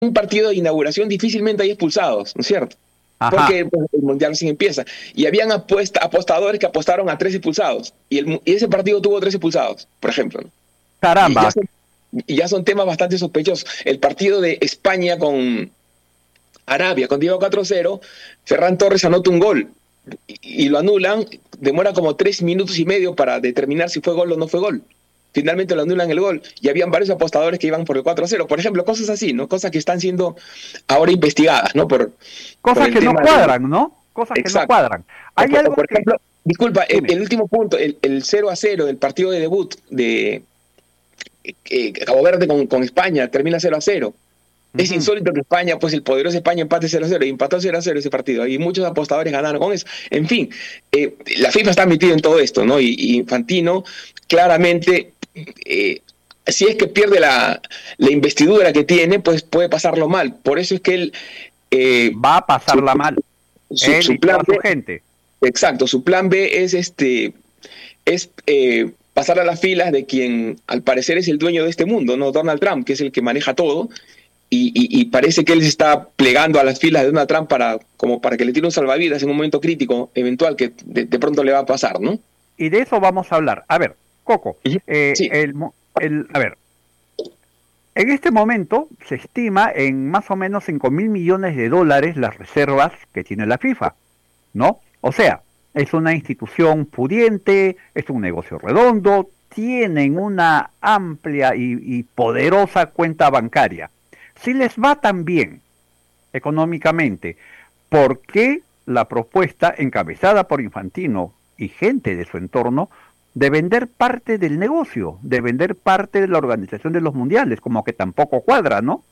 un partido de inauguración difícilmente hay expulsados, ¿no es cierto? Ajá, Porque pues, el Mundial recién empieza. Y habían apostadores que apostaron a 3 expulsados. Y ese partido tuvo 3 expulsados, por ejemplo, ¿no? Y caramba, ya son temas bastante sospechosos. El partido de España con Arabia, cuando iba 4-0, Ferran Torres anota un gol y lo anulan, demora como 3 minutos y medio para determinar si fue gol o no fue gol. Finalmente lo anulan el gol y habían varios apostadores que iban por el 4-0. Por ejemplo, cosas así, ¿no? Cosas que están siendo ahora investigadas, ¿no? Por cosas el que no tema de... cuadran, ¿no? Cosas que no Exacto. cuadran. Hay algo Por que, ejemplo, disculpa, dime. el último punto, el 0-0 del partido de debut de Cabo Verde con España, termina 0-0. Es Ujú. insólito que España, pues el poderoso España empate 0-0 y empató 0-0 ese partido. Y muchos apostadores ganaron con eso. En fin, la FIFA está metida en todo esto, ¿no? Y Infantino, claramente, si es que pierde la investidura que tiene, pues puede pasarlo mal. Por eso es que él, eh, Va a su, pasarla mal, él su y plan toda su B, gente. exacto, su plan B es pasar a las filas de quien al parecer es el dueño de este mundo, ¿no? Donald Trump, que es el que maneja todo y parece que él se está plegando a las filas de Donald Trump como para que le tire un salvavidas en un momento crítico eventual que de pronto le va a pasar, ¿no? Y de eso vamos a hablar. A ver, Coco, Ujú. Sí, a ver, en este momento se estima en más o menos 5.000 millones de dólares las reservas que tiene la FIFA, ¿no? O sea, es una institución pudiente, es un negocio redondo, tienen una amplia y poderosa cuenta bancaria. Si les va tan bien económicamente, ¿por qué la propuesta encabezada por Infantino y gente de su entorno de vender parte del negocio, de vender parte de la organización de los mundiales? Como que tampoco cuadra, ¿no?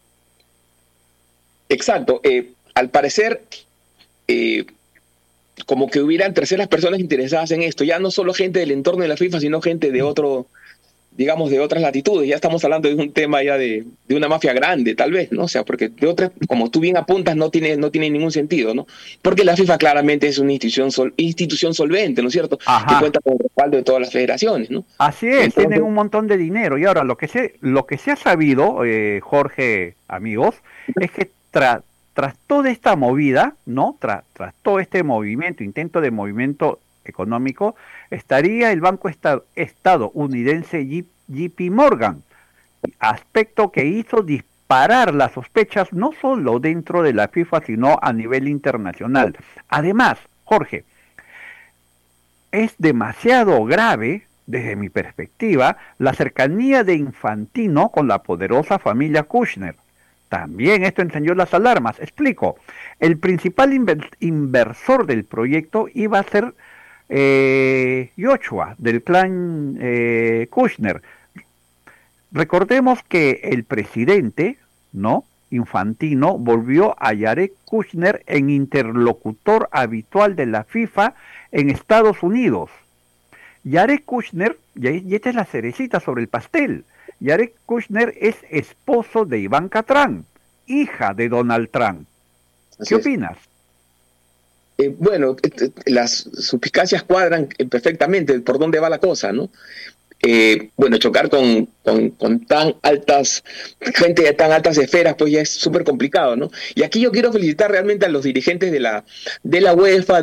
exacto. Al parecer, eh, como que hubieran terceras personas interesadas en esto, ya no solo gente del entorno de la FIFA, sino gente de otro, digamos, de otras latitudes. Ya estamos hablando de un tema ya de una mafia grande, tal vez, ¿no? O sea, porque de otras, como tú bien apuntas, no tiene ningún sentido, ¿no? Porque la FIFA claramente es una institución solvente, ¿no es cierto? Que Ajá, cuenta con el respaldo de todas las federaciones, ¿no? así es, tienen Entonces, un montón de dinero. Y ahora lo que se ha sabido, Jorge, amigos, es que tras toda esta movida, ¿no? Tras todo este movimiento, intento de movimiento económico, estaría el banco estadounidense JP Morgan, aspecto que hizo disparar las sospechas no solo dentro de la FIFA, sino a nivel internacional. Además, Jorge, es demasiado grave, desde mi perspectiva, la cercanía de Infantino con la poderosa familia Kushner. También esto encendió las alarmas. Explico. El principal inversor del proyecto iba a ser Joshua, del clan Kushner. Recordemos que el presidente, ¿no? Infantino volvió a Jared Kushner en interlocutor habitual de la FIFA en Estados Unidos. Jared Kushner, y esta es la cerecita sobre el pastel, Jared Kushner es esposo de Ivanka Trump, hija de Donald Trump. ¿Qué así es. opinas? Bueno, las suspicacias cuadran perfectamente por dónde va la cosa, ¿no? Bueno, chocar con tan altas, gente de tan altas esferas, pues ya es súper complicado, ¿no? Y aquí yo quiero felicitar realmente a los dirigentes de la UEFA,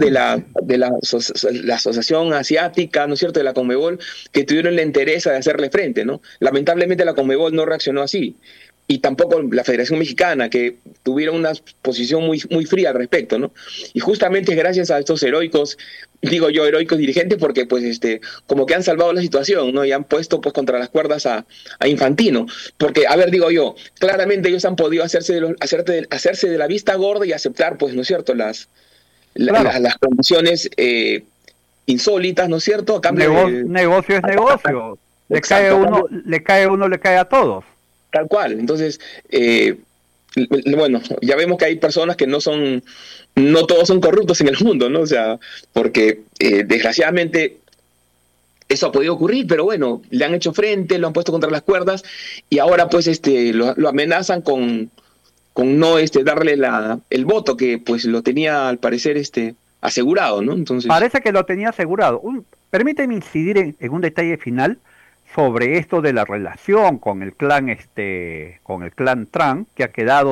la Asociación Asiática, ¿no es cierto?, de la Conmebol, que tuvieron la entereza de hacerle frente, ¿no? Lamentablemente la Conmebol no reaccionó así. Y tampoco la Federación Mexicana, que tuvieron una posición muy, muy fría al respecto, ¿no? Y justamente es gracias a estos heroicos, digo yo, heroicos dirigentes, porque pues como que han salvado la situación, ¿no? Y han puesto pues contra las cuerdas a Infantino. Porque, a ver, digo yo, claramente ellos han podido hacerse de la vista gorda y aceptar, pues, ¿no es cierto?, Claro, las condiciones insólitas, ¿no es cierto?, a cambio de... negocio es negocio. Le cae Exacto, a uno, cambio, le cae uno, le cae a todos. tal cual. Entonces, bueno, ya vemos que hay personas que no todos son corruptos en el mundo, ¿no? O sea, porque desgraciadamente eso ha podido ocurrir, pero bueno, le han hecho frente, lo han puesto contra las cuerdas y ahora pues lo amenazan con no darle el voto que pues lo tenía al parecer asegurado, ¿no? Entonces, Parece que lo tenía asegurado. Permíteme incidir en un detalle final sobre esto de la relación con el clan Tran, que ha quedado